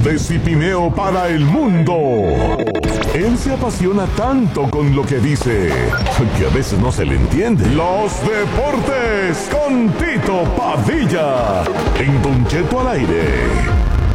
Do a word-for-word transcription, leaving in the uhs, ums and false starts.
de Cipineo para el mundo. Él se apasiona tanto con lo que dice que a veces no se le entiende. Los deportes con Tito Padilla en Don Cheto al aire.